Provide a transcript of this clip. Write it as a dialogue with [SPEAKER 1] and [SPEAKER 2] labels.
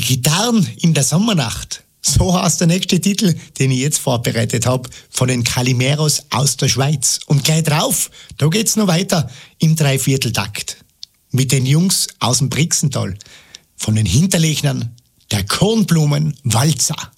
[SPEAKER 1] Gitarren in der Sommernacht. So heißt der nächste Titel, den ich jetzt vorbereitet habe, von den Calimeros aus der Schweiz. Und gleich drauf, da geht's noch weiter im Dreivierteltakt. Mit den Jungs aus dem Brixental. Von den Hinterlechnern, der Kornblumenwalzer.